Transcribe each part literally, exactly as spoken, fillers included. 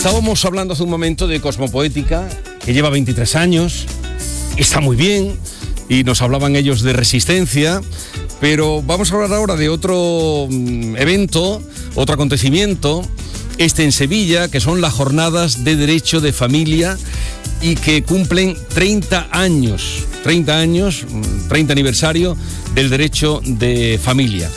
Estábamos hablando hace un momento de Cosmopoética, que lleva veintitrés años, está muy bien, y nos hablaban ellos de resistencia, pero vamos a hablar ahora de otro evento, otro acontecimiento, este en Sevilla, que son las Jornadas de Derecho de Familia y que cumplen treinta años, treinta años, treinta aniversario del derecho de familia.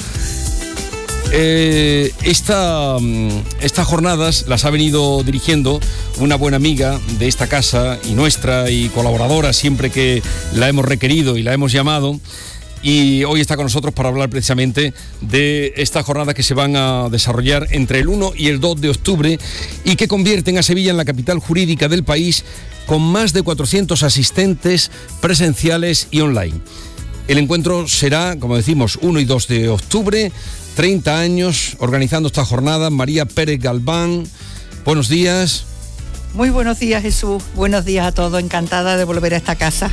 Eh, esta, estas jornadas las ha venido dirigiendo una buena amiga de esta casa y nuestra y colaboradora siempre que la hemos requerido y la hemos llamado, y hoy está con nosotros para hablar precisamente de estas jornadas que se van a desarrollar entre el uno y el dos de octubre y que convierten a Sevilla en la capital jurídica del país con más de cuatrocientos asistentes presenciales y online. El encuentro será, como decimos, uno y dos de octubre, treinta años organizando esta jornada. María Pérez Galván, buenos días. Muy buenos días, Jesús. Buenos días a todos. Encantada de volver a esta casa.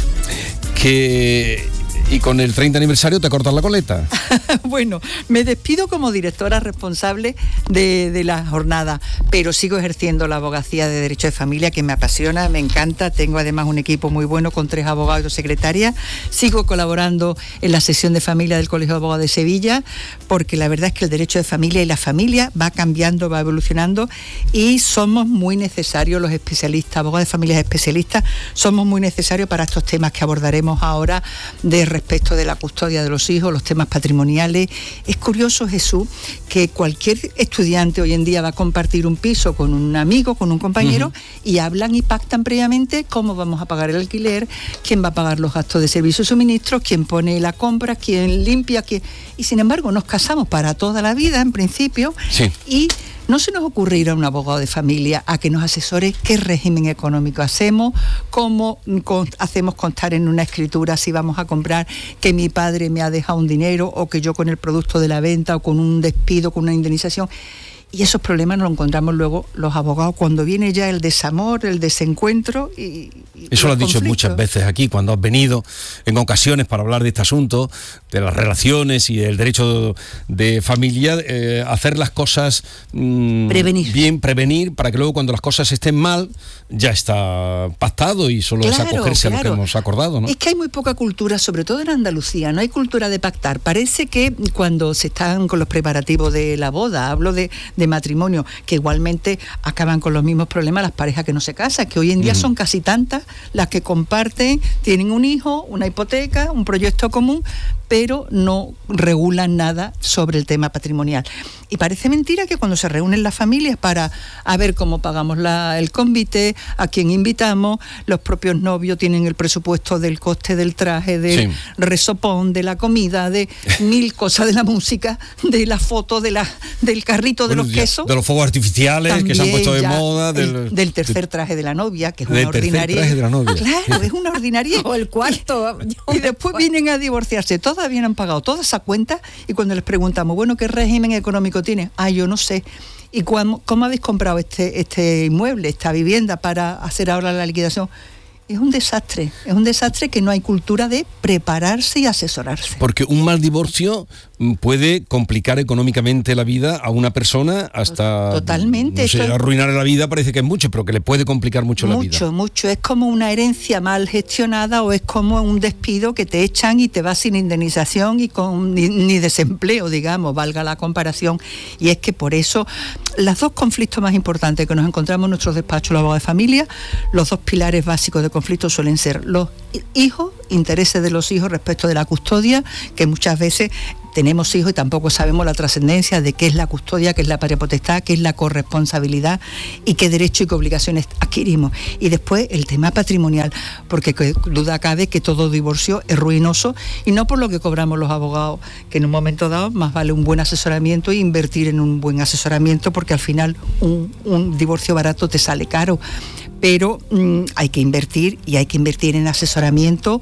Que... ¿Y con el treinta aniversario te cortas la coleta? Bueno, me despido como directora responsable de, de la jornada, pero sigo ejerciendo la abogacía de Derecho de Familia, que me apasiona, me encanta. Tengo además un equipo muy bueno con tres abogados y dos secretarias. Sigo colaborando en la sesión de familia del Colegio de Abogados de Sevilla, porque la verdad es que el derecho de familia y la familia va cambiando, va evolucionando, y somos muy necesarios los especialistas, abogados de familias especialistas, somos muy necesarios para estos temas que abordaremos ahora de respecto de la custodia de los hijos, los temas patrimoniales. Es curioso, Jesús, que cualquier estudiante hoy en día va a compartir un piso con un amigo, con un compañero, uh-huh. y hablan y pactan previamente cómo vamos a pagar el alquiler, quién va a pagar los gastos de servicio y suministros, quién pone la compra, quién limpia, quién... y sin embargo nos casamos para toda la vida en principio, sí. y no se nos ocurre ir a un abogado de familia a que nos asesore qué régimen económico hacemos, cómo con, hacemos constar en una escritura si vamos a comprar que mi padre me ha dejado un dinero o que yo con el producto de la venta o con un despido, con una indemnización. Y esos problemas nos los encontramos luego los abogados cuando viene ya el desamor, el desencuentro y... y Eso lo has dicho muchas veces aquí, cuando has venido en ocasiones para hablar de este asunto, de las relaciones y del derecho de familia, eh, hacer las cosas mmm, prevenir. bien, prevenir, para que luego cuando las cosas estén mal, ya está pactado y solo claro, es acogerse claro. a lo que hemos acordado, ¿no? Es que hay muy poca cultura, sobre todo en Andalucía, no hay cultura de pactar. Parece que cuando se están con los preparativos de la boda, hablo de, de matrimonio, que igualmente acaban con los mismos problemas las parejas que no se casan, que hoy en día mm. son casi tantas las que comparten, tienen un hijo, una hipoteca, un proyecto común, pero no regulan nada sobre el tema patrimonial. Y parece mentira que cuando se reúnen las familias para a ver cómo pagamos la, el convite, a quién invitamos, los propios novios tienen el presupuesto del coste del traje, del sí. resopón, de la comida, de mil cosas, de la música, de la foto, de la, del carrito de bueno, los quesos. De los fuegos artificiales también, que se han puesto de moda. Del, el, del tercer traje de la novia, que es una ordinaria. Traje de la novia. Claro, es una ordinaria. O el cuarto. Y, y después vienen a divorciarse. Todavía han pagado toda esa cuenta y cuando les preguntamos, bueno, ¿qué régimen económico tiene? Ah, yo no sé. ¿Y cómo, cómo habéis comprado este, este inmueble, esta vivienda para hacer ahora la liquidación? Es un desastre, es un desastre que no hay cultura de prepararse y asesorarse. Porque un mal divorcio puede complicar económicamente la vida a una persona hasta... Totalmente. No sé, Esto... arruinar la vida parece que es mucho, pero que le puede complicar mucho, mucho la vida. Mucho, mucho. Es como una herencia mal gestionada o es como un despido que te echan y te vas sin indemnización y con ni, ni desempleo, digamos, valga la comparación. Y es que por eso los dos conflictos más importantes que nos encontramos en nuestros despachos, los abogados de familia, los dos pilares básicos de conflictos suelen ser los hijos, intereses de los hijos respecto de la custodia, que muchas veces tenemos hijos y tampoco sabemos la trascendencia de qué es la custodia, qué es la patria potestad, qué es la corresponsabilidad y qué derechos y qué obligaciones adquirimos. Y después el tema patrimonial, porque que duda cabe que todo divorcio es ruinoso y no por lo que cobramos los abogados, que en un momento dado más vale un buen asesoramiento e invertir en un buen asesoramiento, porque al final un, un divorcio barato te sale caro. Pero mmm, hay que invertir y hay que invertir en asesoramiento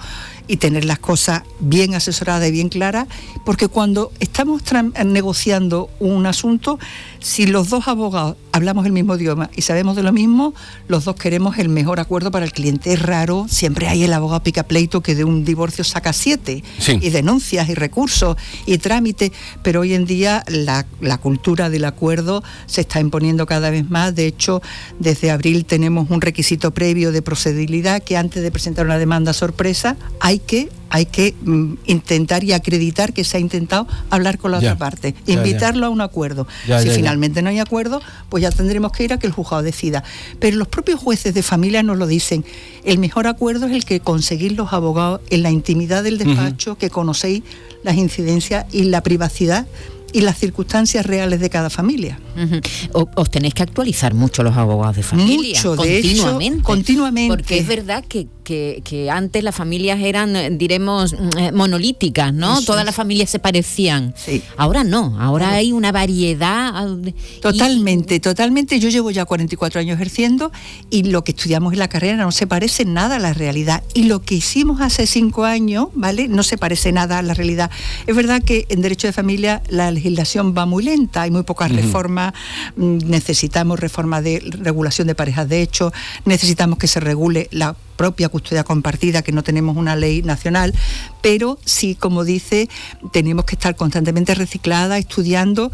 y tener las cosas bien asesoradas y bien claras, porque cuando estamos negociando un asunto, si los dos abogados hablamos el mismo idioma y sabemos de lo mismo, los dos queremos el mejor acuerdo para el cliente. Es raro, siempre hay el abogado pica pleito que de un divorcio saca siete, sí. y denuncias y recursos y trámites, pero hoy en día la, la cultura del acuerdo se está imponiendo cada vez más. De hecho, desde abril tenemos un requisito previo de procedibilidad, que antes de presentar una demanda sorpresa hay que hay que mm, intentar y acreditar que se ha intentado hablar con la ya, otra parte, ya, invitarlo ya. a un acuerdo. Ya, si ya, finalmente ya. no hay acuerdo, pues ya tendremos que ir a que el juzgado decida. Pero los propios jueces de familia nos lo dicen, el mejor acuerdo es el que conseguís los abogados en la intimidad del despacho, uh-huh. que conocéis las incidencias y la privacidad y las circunstancias reales de cada familia. Uh-huh. Os tenéis que actualizar mucho los abogados de familia. Mucho, de continuamente, hecho, continuamente. Porque es verdad que, que, que antes las familias eran, diremos, monolíticas, ¿no? Eso Todas es. las familias se parecían. Sí. Ahora no, ahora sí. hay una variedad. Totalmente, y... totalmente. Yo llevo ya cuarenta y cuatro años ejerciendo y lo que estudiamos en la carrera no se parece nada a la realidad. Y lo que hicimos hace cinco años, ¿vale? No se parece nada a la realidad. Es verdad que en derecho de familia la legislación va muy lenta, hay muy pocas uh-huh. reformas, necesitamos reforma de regulación de parejas de hecho, necesitamos que se regule la propia custodia compartida, que no tenemos una ley nacional, pero sí, como dice, tenemos que estar constantemente reciclada, estudiando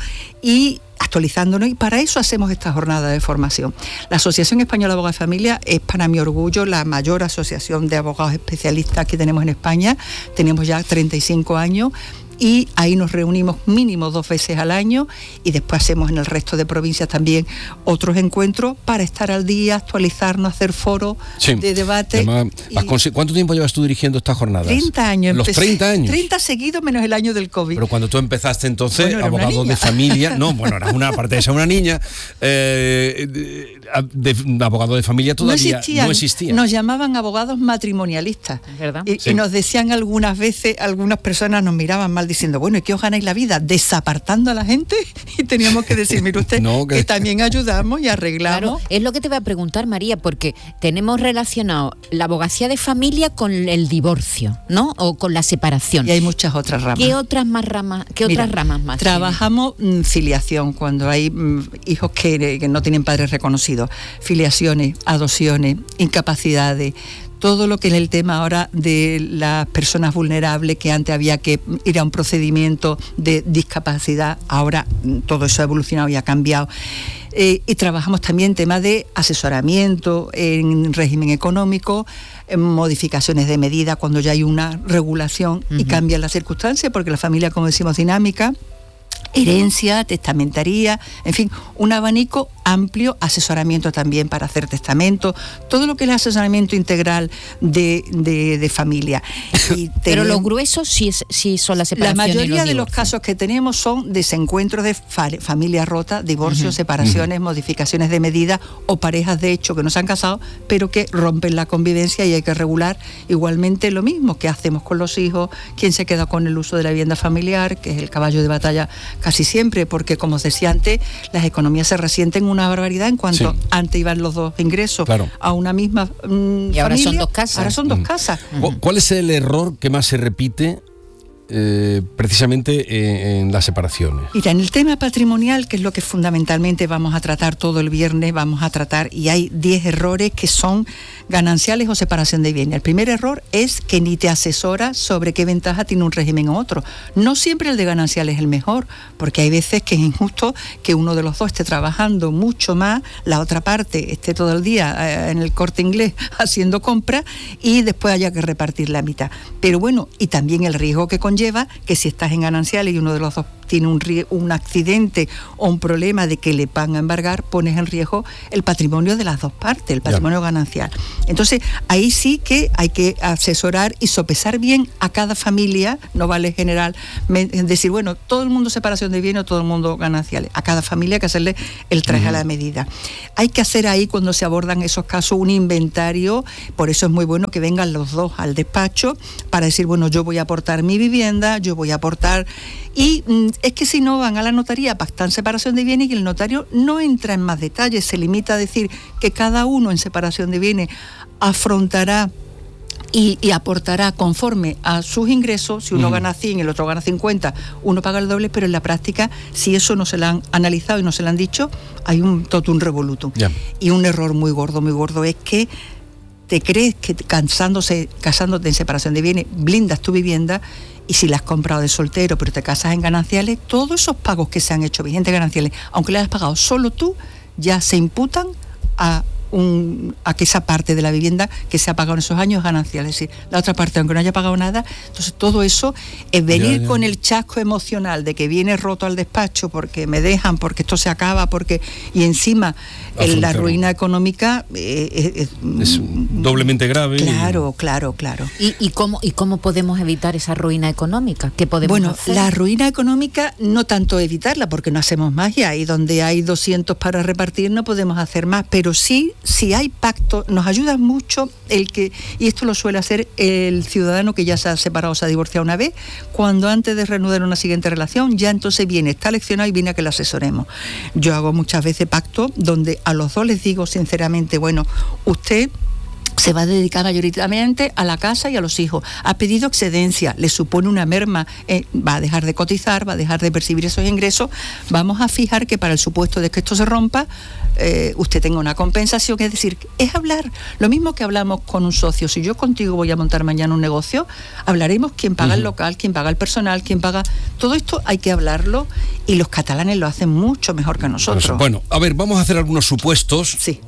y actualizándonos, y para eso hacemos esta jornada de formación. La Asociación Española de Abogados de Familia es, para mi orgullo, la mayor asociación de abogados especialistas que tenemos en España. Tenemos ya treinta y cinco años y ahí nos reunimos mínimo dos veces al año y después hacemos en el resto de provincias también otros encuentros para estar al día, actualizarnos, hacer foros sí. de debate. Además, y... ¿Cuánto tiempo llevas tú dirigiendo estas jornadas? treinta años. ¿Los empecé, treinta años? treinta seguidos menos el año del COVID. Pero cuando tú empezaste entonces, bueno, abogado de familia, no, bueno, era una parte de ser una niña, eh, de, de, abogado de familia todavía no, existían, no existía. Nos llamaban abogados matrimonialistas. ¿Verdad? Y, sí. y nos decían algunas veces, algunas personas nos miraban mal diciendo, bueno, ¿y qué os ganáis la vida? ¿Desapartando a la gente? Y teníamos que decir, mire usted, no, que... que también ayudamos y arreglamos. Claro, es lo que te voy a preguntar, María, porque tenemos relacionado la abogacía de familia con el divorcio, ¿no? O con la separación. Y hay muchas otras ramas. ¿Qué otras más ramas, qué Mira, otras ramas más? Trabajamos mm, filiación, cuando hay mm, hijos que, que no tienen padres reconocidos, filiaciones, adopciones, incapacidades, todo lo que es el tema ahora de las personas vulnerables, que antes había que ir a un procedimiento de discapacidad, ahora todo eso ha evolucionado y ha cambiado. Eh, y trabajamos también temas de asesoramiento en régimen económico, en modificaciones de medida cuando ya hay una regulación uh-huh. y cambian las circunstancias, porque la familia, como decimos, dinámica, herencia, testamentaría, en fin, un abanico amplio, asesoramiento también para hacer testamento, todo lo que es el asesoramiento integral de, de, de familia. Y pero lo grueso sí, es, sí son las separaciones. La mayoría los de los casos que tenemos son desencuentros de fa- familias rotas, divorcios, uh-huh. separaciones, uh-huh. modificaciones de medida o parejas de hecho que no se han casado, pero que rompen la convivencia y hay que regular igualmente lo mismo que hacemos con los hijos, quién se queda con el uso de la vivienda familiar, que es el caballo de batalla casi siempre, porque como os decía antes, las economías se resienten una barbaridad en cuanto sí. antes iban los dos ingresos claro. a una misma mmm, y familia. Ahora son dos casas. Ahora son dos casas. ¿Cuál es el error que más se repite eh, precisamente en, en las separaciones? Mira, en el tema patrimonial, que es lo que fundamentalmente vamos a tratar todo el viernes, vamos a tratar, y hay diez errores que son gananciales o separación de bienes. El primer error es que ni te asesora sobre qué ventaja tiene un régimen u otro. No siempre el de ganancial es el mejor, porque hay veces que es injusto que uno de los dos esté trabajando mucho más, la otra parte esté todo el día eh, en el Corte Inglés haciendo compras y después haya que repartir la mitad. Pero bueno, y también el riesgo que conlleva que si estás en gananciales y uno de los dos tiene un, un accidente o un problema de que le van a embargar, pones en riesgo el patrimonio de las dos partes, el patrimonio yeah. ganancial. Entonces, ahí sí que hay que asesorar y sopesar bien a cada familia, no vale general decir, bueno, todo el mundo separación de bienes o todo el mundo gananciales. A cada familia hay que hacerle el traje uh-huh. a la medida. Hay que hacer ahí, cuando se abordan esos casos, un inventario, por eso es muy bueno que vengan los dos al despacho para decir, bueno, yo voy a aportar mi vivienda, yo voy a aportar... Y mm, es que si no van a la notaría, pactan separación de bienes y el notario no entra en más detalles, se limita a decir que cada uno en separación de bienes afrontará Y, y aportará conforme a sus ingresos. Si uno uh-huh. gana cien y el otro gana cincuenta, uno paga el doble, pero en la práctica, si eso no se lo han analizado y no se lo han dicho, hay un totum revolutum. Yeah. Y un error muy gordo, muy gordo es que te crees que casándose, casándote en separación de bienes blindas tu vivienda, y si la has comprado de soltero pero te casas en gananciales, todos esos pagos que se han hecho vigentes gananciales, aunque le hayas pagado solo tú, ya se imputan a Un, a que esa parte de la vivienda que se ha pagado en esos años es ganancial, es decir, la otra parte aunque no haya pagado nada. Entonces todo eso es venir ya, ya. con el chasco emocional de que viene roto al despacho porque me dejan, porque esto se acaba, porque y encima el, la ruina económica eh, es, es doblemente grave. Claro, y... claro, claro. ¿Y, y, cómo, ¿Y cómo podemos evitar esa ruina económica? ¿Qué podemos bueno, hacer? La ruina económica no tanto evitarla porque no hacemos magia y donde hay doscientos para repartir no podemos hacer más, pero sí si hay pacto, nos ayuda mucho el que, y esto lo suele hacer el ciudadano que ya se ha separado o se ha divorciado una vez, cuando antes de reanudar una siguiente relación, ya entonces viene, está leccionado y viene a que le asesoremos. Yo hago muchas veces pacto donde a los dos les digo sinceramente, bueno, usted se va a dedicar mayoritariamente a la casa y a los hijos. Ha pedido excedencia, le supone una merma, eh, va a dejar de cotizar, va a dejar de percibir esos ingresos. Vamos a fijar que para el supuesto de que esto se rompa, eh, usted tenga una compensación, es decir, es hablar. Lo mismo que hablamos con un socio. Si yo contigo voy a montar mañana un negocio, hablaremos quién paga uh-huh. el local, quién paga el personal, quién paga... Todo esto hay que hablarlo y los catalanes lo hacen mucho mejor que nosotros. Bueno, a ver, vamos a hacer algunos supuestos. Sí.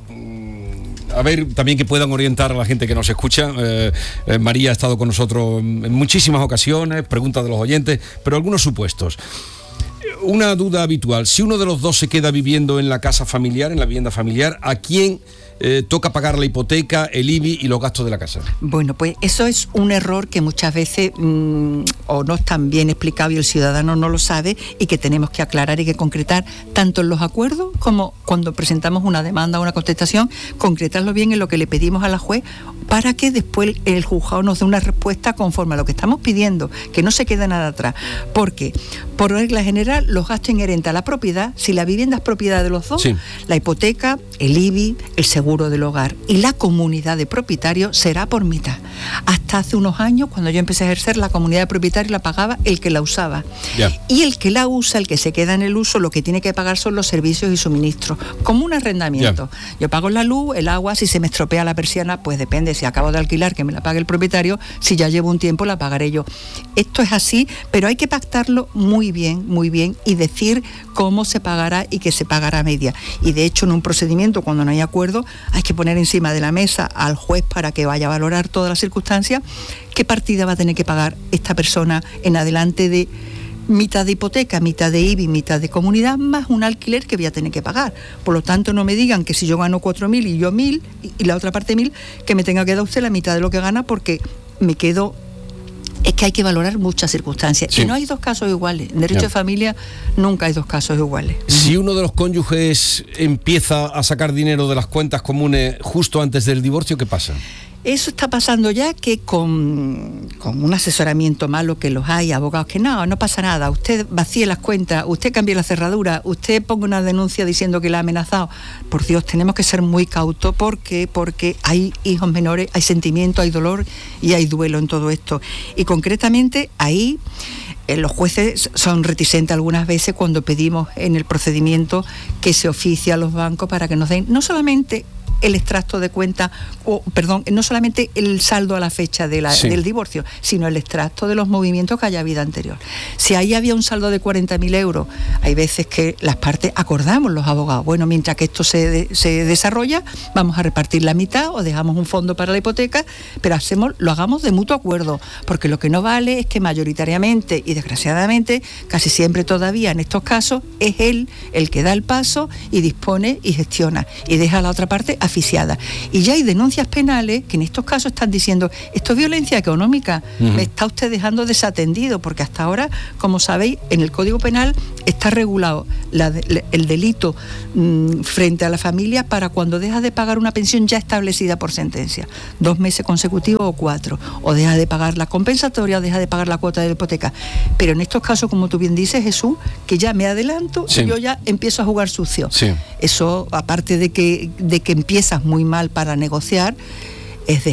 A ver, también que puedan orientar a la gente que nos escucha. Eh, eh, María ha estado con nosotros en muchísimas ocasiones, preguntas de los oyentes, pero algunos supuestos. Una duda habitual, si uno de los dos se queda viviendo en la casa familiar, en la vivienda familiar, ¿a quién eh, toca pagar la hipoteca, el I B I y los gastos de la casa? Bueno, pues eso es un error que muchas veces mmm, o no está bien explicado y el ciudadano no lo sabe y que tenemos que aclarar y que concretar tanto en los acuerdos como cuando presentamos una demanda o una contestación, concretarlo bien en lo que le pedimos a la juez para que después el juzgado nos dé una respuesta conforme a lo que estamos pidiendo, que no se quede nada atrás. Porque, por regla general, los gastos inherentes a la propiedad, si la vivienda es propiedad de los dos, sí. la hipoteca, el I B I, el seguro del hogar y la comunidad de propietarios será por mitad. Hasta hace unos años, cuando yo empecé a ejercer, la comunidad de propietarios la pagaba el que la usaba. Yeah. Y el que la usa, el que se queda en el uso, lo que tiene que pagar son los servicios y suministros, como un arrendamiento. Yeah. Yo pago la luz, el agua, si se me estropea la persiana, pues depende, si acabo de alquilar, que me la pague el propietario, si ya llevo un tiempo, la pagaré yo. Esto es así, pero hay que pactarlo muy bien, muy bien, y decir cómo se pagará y que se pagará a media. Y de hecho, en un procedimiento, cuando no hay acuerdo, hay que poner encima de la mesa al juez para que vaya a valorar todas las circunstancias, qué partida va a tener que pagar esta persona en adelante de mitad de hipoteca, mitad de I B I, mitad de comunidad, más un alquiler que voy a tener que pagar. Por lo tanto, no me digan que si yo gano cuatro mil y yo mil, y, y la otra parte mil, que me tenga que dar usted la mitad de lo que gana porque me quedo... Es que hay que valorar muchas circunstancias. Sí. Y no hay dos casos iguales. En derecho no. de familia nunca hay dos casos iguales. Si uno de los cónyuges empieza a sacar dinero de las cuentas comunes justo antes del divorcio, ¿qué pasa? Eso está pasando ya, que con, con un asesoramiento malo que los hay, abogados que no, no pasa nada, usted vacíe las cuentas, usted cambie la cerradura, usted ponga una denuncia diciendo que la ha amenazado. Por Dios, tenemos que ser muy cautos porque, porque hay hijos menores, hay sentimiento, hay dolor y hay duelo en todo esto. Y concretamente ahí eh, los jueces son reticentes algunas veces cuando pedimos en el procedimiento que se oficie a los bancos para que nos den no solamente el extracto de cuenta, o perdón, no solamente el saldo a la fecha de la, sí. del divorcio, sino el extracto de los movimientos que haya habido anterior. Si ahí había un saldo de cuarenta mil euros, hay veces que las partes acordamos, los abogados, bueno, mientras que esto se, de, se desarrolla, vamos a repartir la mitad o dejamos un fondo para la hipoteca, pero hacemos, lo hagamos de mutuo acuerdo, porque lo que no vale es que mayoritariamente y desgraciadamente, casi siempre todavía en estos casos, es él el que da el paso y dispone y gestiona y deja a la otra parte a asfixiada. Y ya hay denuncias penales que en estos casos están diciendo, esto es violencia económica, uh-huh. me está usted dejando desatendido, porque hasta ahora, como sabéis, en el Código Penal está regulado la de, el delito mmm, frente a la familia para cuando dejas de pagar una pensión ya establecida por sentencia, dos meses consecutivos o cuatro, o deja de pagar la compensatoria o deja de pagar la cuota de la hipoteca. Pero en estos casos, como tú bien dices, Jesús, que ya me adelanto sí. y yo ya empiezo a jugar sucio. Sí. Eso, aparte de que, de que empieza muy mal para negociar, es de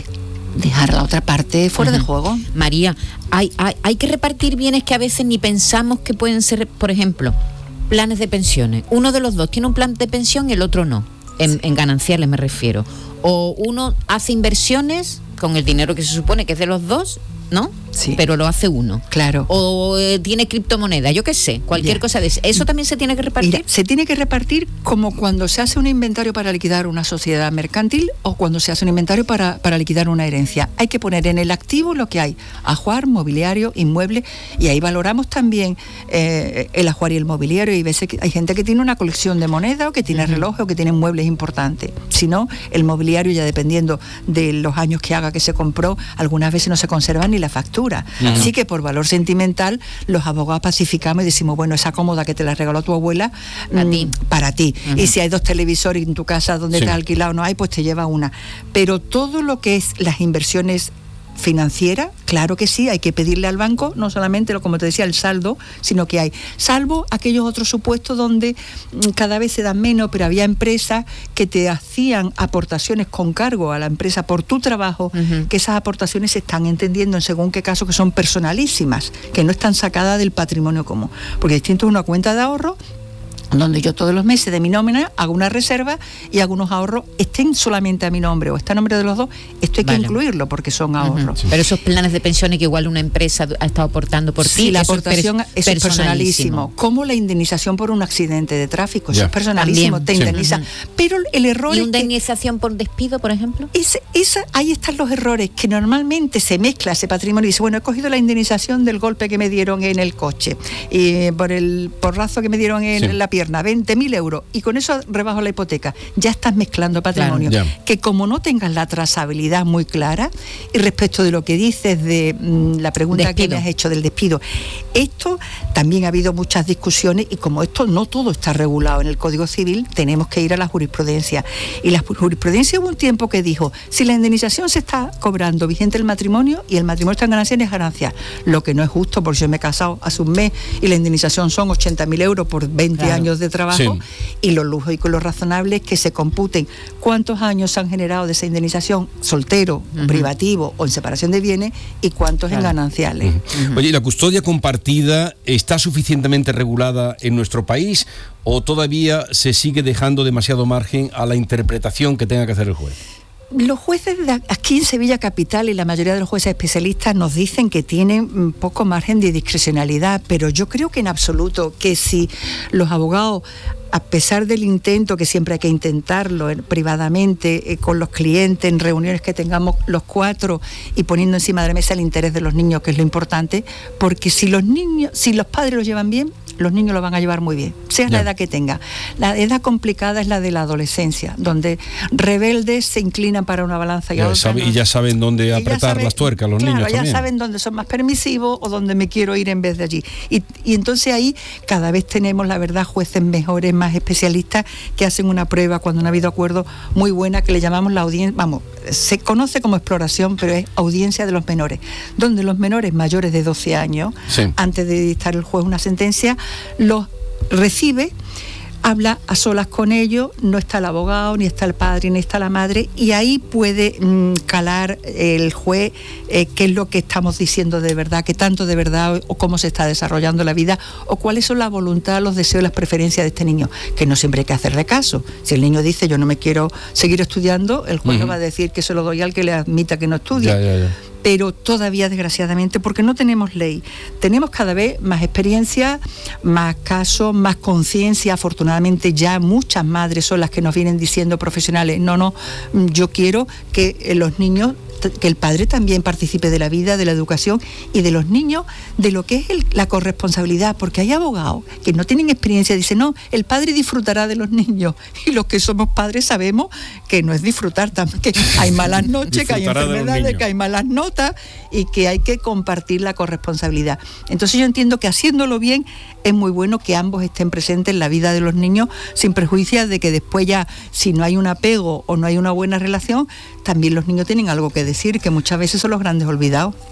dejar la otra parte fuera uh-huh. de juego. María, hay, hay, hay que repartir bienes que a veces ni pensamos que pueden ser, por ejemplo, planes de pensiones. Uno de los dos tiene un plan de pensión y el otro no, en, sí. en gananciales me refiero. O uno hace inversiones con el dinero que se supone que es de los dos, ¿no? Sí. Pero lo hace uno. Claro. O eh, tiene criptomoneda, yo qué sé, cualquier ya. cosa de eso. ¿Eso también se tiene que repartir? Mira, se tiene que repartir como cuando se hace un inventario para liquidar una sociedad mercantil o cuando se hace un inventario para, para liquidar una herencia. Hay que poner en el activo lo que hay, ajuar, mobiliario, inmueble, y ahí valoramos también eh, el ajuar y el mobiliario, y veces que hay gente que tiene una colección de moneda o que tiene uh-huh. relojes o que tiene muebles importantes. Si no, el mobiliario, ya dependiendo de los años que haga que se compró, algunas veces no se conserva ni la factura. Uh-huh. Así que por valor sentimental los abogados pacificamos y decimos, bueno, esa cómoda que te la regaló tu abuela para mmm, ti, para ti. Uh-huh. Y si hay dos televisores en tu casa donde sí. te has alquilado no hay, pues te lleva una. Pero todo lo que es las inversiones financiera, claro que sí, hay que pedirle al banco no solamente, lo como te decía, el saldo, sino que hay, salvo aquellos otros supuestos donde cada vez se dan menos, pero había empresas que te hacían aportaciones con cargo a la empresa por tu trabajo, uh-huh. que esas aportaciones se están entendiendo en según qué caso que son personalísimas, que no están sacadas del patrimonio común, porque distinto es una cuenta de ahorro donde yo todos los meses de mi nómina hago una reserva y hago unos ahorros, estén solamente a mi nombre o está a nombre de los dos, esto hay que vale. incluirlo porque son ahorros. Uh-huh. Sí. Pero esos planes de pensiones que igual una empresa ha estado aportando por sí, ti, la eso aportación es, per- es personalísimo. personalísimo. Como la indemnización por un accidente de tráfico, yeah. eso es personalísimo, También. te indemniza. Sí. Uh-huh. Pero el error ¿Y es indemnización que, por despido, por ejemplo? Ese, esa, ahí están los errores, que normalmente se mezcla ese patrimonio y dice, bueno, he cogido la indemnización del golpe que me dieron en el coche, y por el porrazo que me dieron en sí. la pierna, veinte mil euros, y con eso rebajo la hipoteca. Ya estás mezclando patrimonio. Claro, que como no tengas la trazabilidad muy clara, y respecto de lo que dices de mmm, la pregunta despido. que me has hecho del despido, esto también ha habido muchas discusiones, y como esto no todo está regulado en el Código Civil, tenemos que ir a la jurisprudencia. Y la jurisprudencia hubo un tiempo que dijo, si la indemnización se está cobrando vigente el matrimonio y el matrimonio está en ganancia, es ganancia. Lo que no es justo, porque yo me he casado hace un mes y la indemnización son ochenta mil euros por veinte claro. años de trabajo. Sí. Y lo lógico y lo razonable es que se computen cuántos años se han generado de esa indemnización, soltero, uh-huh. privativo o en separación de bienes, y cuántos claro. en gananciales. Uh-huh. Uh-huh. Oye, ¿la custodia compartida está suficientemente regulada en nuestro país o todavía se sigue dejando demasiado margen a la interpretación que tenga que hacer el juez? Los jueces de aquí en Sevilla Capital y la mayoría de los jueces especialistas nos dicen que tienen poco margen de discrecionalidad, pero yo creo que en absoluto, que si los abogados, a pesar del intento, que siempre hay que intentarlo eh, privadamente, eh, con los clientes, en reuniones que tengamos los cuatro y poniendo encima de la mesa el interés de los niños, que es lo importante, porque si los niños, si los padres lo llevan bien, los niños lo van a llevar muy bien, sea yeah. la edad que tenga. La edad complicada es la de la adolescencia, donde rebeldes se inclinan para una balanza y ya otra. Sabe, no. Y ya saben dónde apretar saben, las tuercas los claro, niños también. Ya saben dónde son más permisivos o dónde me quiero ir en vez de allí. Y, y entonces ahí cada vez tenemos, la verdad, jueces mejores, más especialistas, que hacen una prueba cuando no ha habido acuerdo muy buena, que le llamamos la audiencia, vamos, se conoce como exploración, pero es audiencia de los menores, donde los menores mayores de doce años, sí. antes de dictar el juez una sentencia, los recibe, habla a solas con ellos, no está el abogado, ni está el padre, ni está la madre, y ahí puede mmm, calar el juez eh, qué es lo que estamos diciendo de verdad, qué tanto de verdad, o cómo se está desarrollando la vida, o cuáles son la voluntad, los deseos, las preferencias de este niño, que no siempre hay que hacerle caso. Si el niño dice yo no me quiero seguir estudiando, el juez uh-huh. no va a decir que se lo doy al que le admita que no estudia. Ya, ya, ya. Pero todavía, desgraciadamente, porque no tenemos ley, tenemos cada vez más experiencia, más casos, más conciencia. Afortunadamente ya muchas madres son las que nos vienen diciendo, profesionales, no, no, yo quiero que los niños, que el padre también participe de la vida, de la educación y de los niños, de lo que es el, la corresponsabilidad, porque hay abogados que no tienen experiencia, dicen, no, el padre disfrutará de los niños, y los que somos padres sabemos que no es disfrutar, que hay malas noches, que hay enfermedades, que hay malas notas, y que hay que compartir la corresponsabilidad. Entonces yo entiendo que haciéndolo bien es muy bueno que ambos estén presentes en la vida de los niños, sin prejuicios de que después ya, si no hay un apego o no hay una buena relación, también los niños tienen algo que decir, que muchas veces son los grandes olvidados.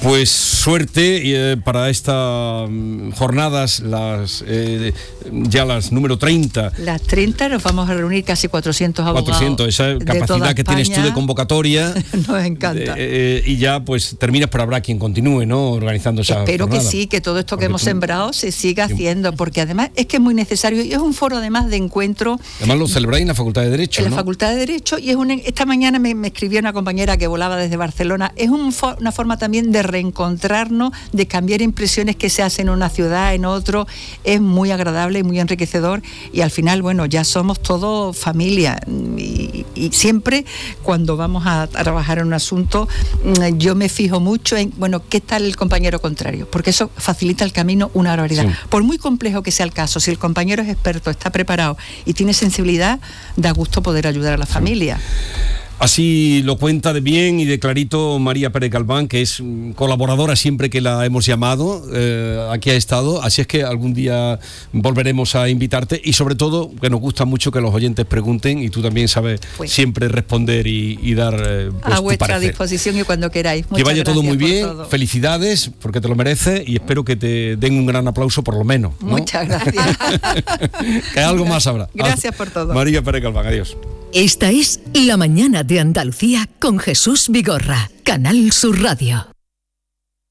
Pues suerte eh, para estas mm, jornadas, las eh, ya las número treinta. Las treinta nos vamos a reunir casi cuatrocientos abogados. cuatrocientos, esa capacidad que tienes tú de convocatoria. Nos encanta. Eh, eh, y ya pues terminas, pero habrá quien continúe, ¿no? Organizando esa Espero jornada. que sí, que todo esto Porque que hemos tú... sembrado se siga haciendo, porque además es que es muy necesario y es un foro además de encuentro. Además lo celebráis en la Facultad de Derecho, En ¿no? la Facultad de Derecho, y es una, esta mañana me, me escribió una compañera que volaba desde Barcelona. Es un, una forma también de reencontrarnos, de cambiar impresiones que se hacen en una ciudad, en otro. Es muy agradable y muy enriquecedor, y al final, bueno, ya somos todos familia, y, y siempre cuando vamos a, a trabajar en un asunto, yo me fijo mucho en, bueno, ¿qué tal el compañero contrario? Porque eso facilita el camino una barbaridad. Sí. Por muy complejo que sea el caso, si el compañero es experto, está preparado y tiene sensibilidad, da gusto poder ayudar a la familia. Así lo cuenta de bien y de clarito María Pérez Galván, que es colaboradora siempre que la hemos llamado, eh, aquí ha estado, así es que algún día volveremos a invitarte, y sobre todo que nos gusta mucho que los oyentes pregunten, y tú también sabes pues, siempre responder y, y dar eh, pues, a vuestra tu parecer. disposición y cuando queráis. Muchas que vaya todo muy bien, todo. Felicidades, porque te lo mereces, y espero que te den un gran aplauso por lo menos, ¿no? Muchas gracias. Que algo más habrá. Gracias por todo. María Pérez Galván, adiós. Esta es La Mañana de Andalucía con Jesús Vigorra, Canal Sur Radio.